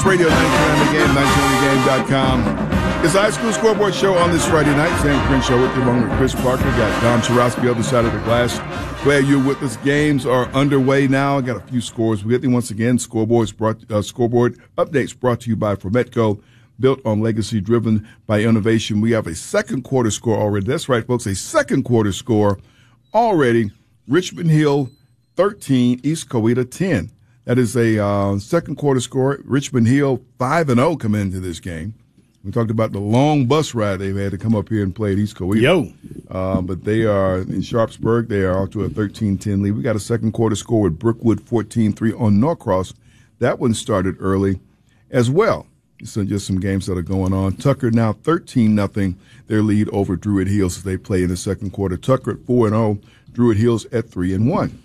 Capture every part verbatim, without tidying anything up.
Sports Radio nine twenty The Game, nine twenty the game dot com. It's the High School Scoreboard Show on this Friday night. Sam Crenshaw with you, along with Chris Parker. Got Don Churowski, other side of the glass. Glad you're with us. Games are underway now. I got a few scores. We get them once again. Scoreboards brought, uh, scoreboard updates brought to you by Formetco, built on legacy, driven by innovation. We have a second quarter score already. That's right, folks, a second quarter score already. Richmond Hill thirteen, East Coweta ten. That is a uh, second quarter score. Richmond Hill five and oh come into this game. We talked about the long bus ride they've had to come up here and play at East Coweta. Yo. Uh, but they are in Sharpsburg. They are off to a thirteen ten lead. We got a second quarter score with Brookwood fourteen three on Norcross. That one started early as well. So just some games that are going on. Tucker now thirteen nothing, their lead over Druid Hills as they play in the second quarter. Tucker at four and oh, Druid Hills at three and one.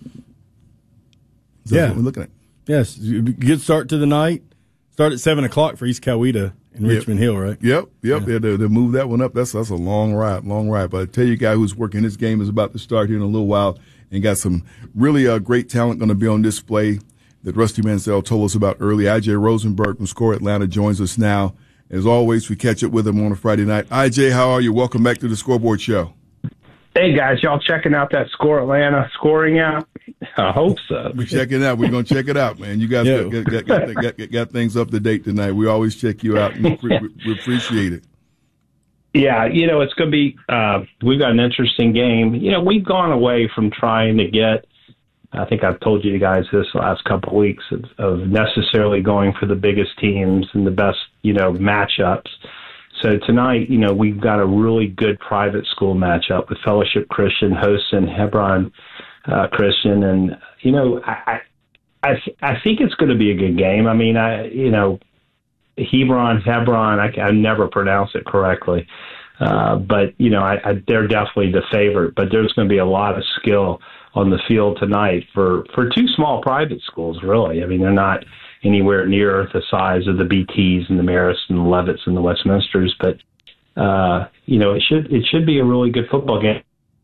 So yeah. That's what we're looking at. Yes. Good start to the night. Start at seven o'clock for East Coweta in Yep. Richmond Hill, right? Yep, yep. Yeah. Yeah, to, to move that one up, that's that's a long ride, long ride. But I tell you, a guy who's working this game is about to start here in a little while and got some really uh, great talent going to be on display that Rusty Mansell told us about early. I J Rosenberg from Score Atlanta joins us now. As always, we catch up with him on a Friday night. I J, how are you? Welcome back to the Scoreboard Show. Hey, guys, y'all checking out that Score Atlanta scoring app? I hope so. We're checking it out. We're going to check it out, man. You guys got, got, got, got, got, got things up to date tonight. We always check you out, and we, we, we appreciate it. Yeah, you know, it's going to be uh, – we've got an interesting game. You know, we've gone away from trying to get – I think I've told you guys this the last couple of weeks of, of necessarily going for the biggest teams and the best, you know, matchups. So tonight, you know, we've got a really good private school matchup with Fellowship Christian hosting Hebron uh, Christian. And, you know, I I, I think it's going to be a good game. I mean, I you know, Hebron, Hebron, I, I never pronounce it correctly. Uh, but, you know, I, I, they're definitely the favorite. But there's going to be a lot of skill on the field tonight for, for two small private schools, really. I mean, they're not anywhere near the size of the B Ts and the Marist and the Levitts and the Westminsters. But, uh, you know, it should it should be a really good football game.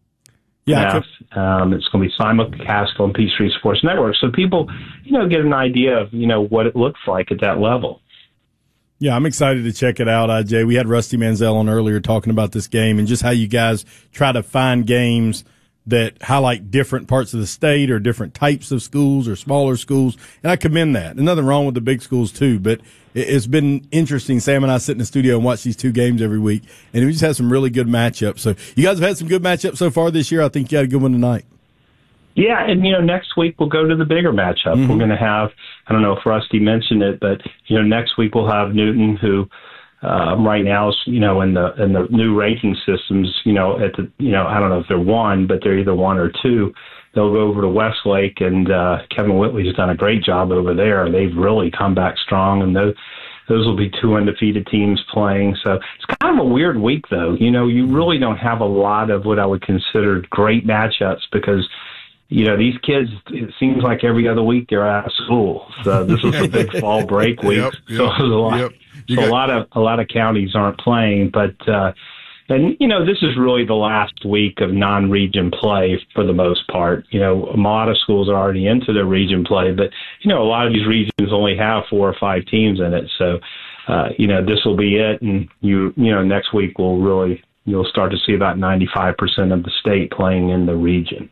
Yeah, um, it's going to be simulcast on P three Sports Network. So people, you know, get an idea of, you know, what it looks like at that level. Yeah, I'm excited to check it out, I J. We had Rusty Mansell on earlier talking about this game and just how you guys try to find games that highlight different parts of the state or different types of schools or smaller schools. And I commend that. There's nothing wrong with the big schools, too. But it's been interesting. Sam and I sit in the studio and watch these two games every week. And we just had some really good matchups. So you guys have had some good matchups so far this year. I think you had a good one tonight. Yeah, and, you know, next week we'll go to the bigger matchup. Mm-hmm. We're going to have, I don't know if Rusty mentioned it, but, you know, next week we'll have Newton, who um, right now is, you know, in the in the new ranking systems, you know, at the, you know, I don't know if they're one, but they're either one or two. They'll go over to Westlake, and uh, Kevin Whitley's done a great job over there. They've really come back strong, and those, those will be two undefeated teams playing. So it's kind of a weird week, though. You know, you really don't have a lot of what I would consider great matchups because, you know, these kids, it seems like every other week they're out of school. So this was a big fall break week. Yep, yep, so it was a lot. Yep. So got- a lot of a lot of counties aren't playing, but uh, and you know this is really the last week of non-region play for the most part. You know, a lot of schools are already into their region play, but you know a lot of these regions only have four or five teams in it. So uh, you know this will be it, and you you know next week we'll really you'll start to see about ninety-five percent of the state playing in the region.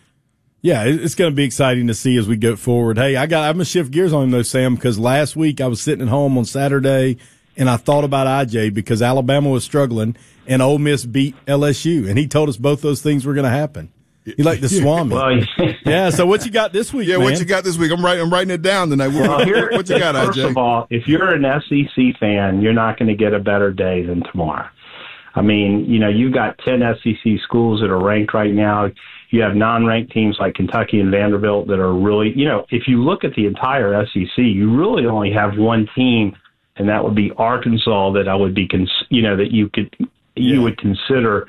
Yeah, it's going to be exciting to see as we go forward. Hey, I got I'm going to shift gears on him, though, Sam, because last week I was sitting at home on Saturday, and I thought about I J because Alabama was struggling, and Ole Miss beat L S U, and he told us both those things were going to happen. He like the Swami. Well, yeah, so what you got this week, Yeah, man? what you got this week? I'm writing, I'm writing it down tonight. What, well, here, what you got, I J? First of all, if you're an S E C fan, you're not going to get a better day than tomorrow. I mean, you know, you've got ten S E C schools that are ranked right now. You have non-ranked teams like Kentucky and Vanderbilt that are really, you know, if you look at the entire S E C, you really only have one team, and that would be Arkansas that I would be, cons- you know, that you could, you yeah. would consider